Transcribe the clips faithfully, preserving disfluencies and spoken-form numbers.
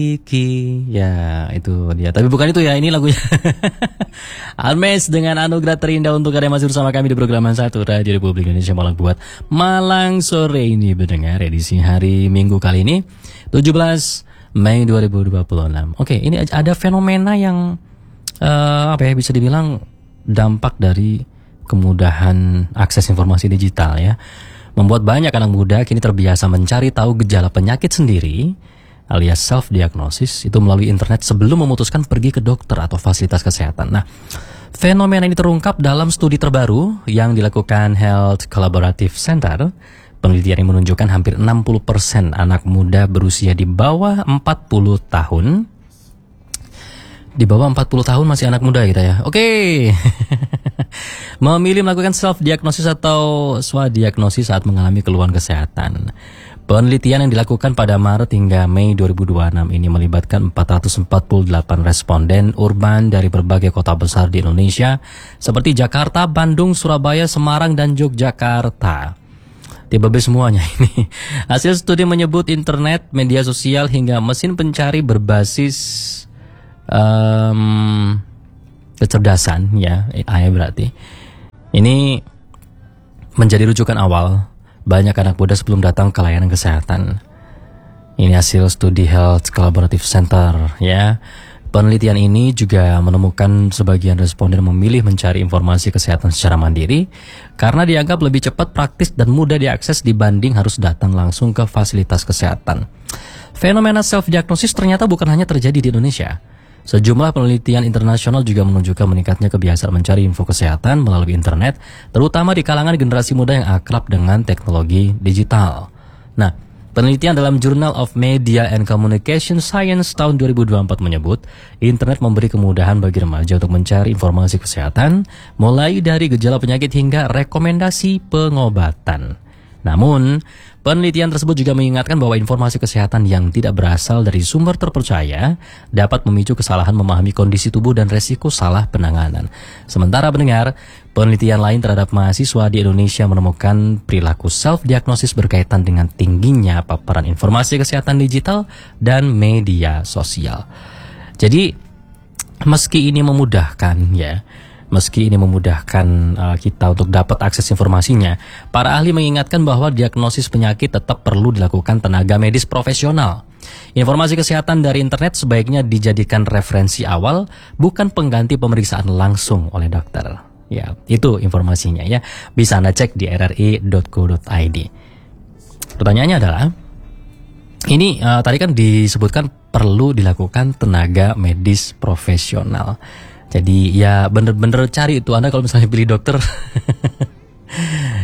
Iki, ya itu dia. Tapi bukan itu ya, ini lagunya. Almes dengan anugerah terindah untuk Anda masih bersama kami di program satu Radio Republik Indonesia Malang buat Malang sore ini mendengar edisi hari Minggu kali ini tujuh belas Mei dua ribu dua puluh enam. Oke, ini ada fenomena yang uh, apa ya bisa dibilang dampak dari kemudahan akses informasi digital ya. Membuat banyak anak muda kini terbiasa mencari tahu gejala penyakit sendiri alias self-diagnosis itu melalui internet sebelum memutuskan pergi ke dokter atau fasilitas kesehatan. Nah, fenomena ini terungkap dalam studi terbaru yang dilakukan Health Collaborative Center. Penelitian yang menunjukkan hampir enam puluh persen anak muda berusia di bawah empat puluh tahun. Di bawah empat puluh tahun masih anak muda kita ya. Oke. Memilih melakukan self-diagnosis atau swadiagnosis saat mengalami keluhan kesehatan. Penelitian yang dilakukan pada Maret hingga Mei dua ribu dua puluh enam ini melibatkan empat ratus empat puluh delapan responden urban dari berbagai kota besar di Indonesia seperti Jakarta, Bandung, Surabaya, Semarang, dan Yogyakarta. Tiba be semuanya ini. Hasil studi menyebut internet, media sosial, hingga mesin pencari berbasis um, kecerdasan, ya, A I berarti. Ini menjadi rujukan awal banyak anak muda sebelum datang ke layanan kesehatan. Ini hasil studi Health Collaborative Center, ya. Penelitian ini juga menemukan sebagian responden memilih mencari informasi kesehatan secara mandiri karena dianggap lebih cepat, praktis, dan mudah diakses dibanding harus datang langsung ke fasilitas kesehatan. Fenomena self-diagnosis ternyata bukan hanya terjadi di Indonesia. Sejumlah penelitian internasional juga menunjukkan meningkatnya kebiasaan mencari info kesehatan melalui internet, terutama di kalangan generasi muda yang akrab dengan teknologi digital. Nah, penelitian dalam Journal of Media and Communication Science tahun dua ribu dua puluh empat menyebut, internet memberi kemudahan bagi remaja untuk mencari informasi kesehatan, mulai dari gejala penyakit hingga rekomendasi pengobatan. Namun, penelitian tersebut juga mengingatkan bahwa informasi kesehatan yang tidak berasal dari sumber terpercaya dapat memicu kesalahan memahami kondisi tubuh dan resiko salah penanganan. Sementara pendengar, penelitian lain terhadap mahasiswa di Indonesia menemukan perilaku self-diagnosis berkaitan dengan tingginya paparan informasi kesehatan digital dan media sosial. Jadi, meski ini memudahkan ya, Meski ini memudahkan uh, kita untuk dapat akses informasinya, para ahli mengingatkan bahwa diagnosis penyakit tetap perlu dilakukan tenaga medis profesional. Informasi kesehatan dari internet sebaiknya dijadikan referensi awal, bukan pengganti pemeriksaan langsung oleh dokter. Ya, itu informasinya ya. Bisa Anda cek di r r i dot co dot i d. Pertanyaannya adalah, ini uh, tadi kan disebutkan perlu dilakukan tenaga medis profesional. Jadi ya bener-bener cari itu Anda kalau misalnya pilih dokter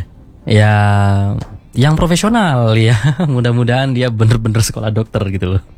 ya yang profesional ya, mudah-mudahan dia bener-bener sekolah dokter gitu loh.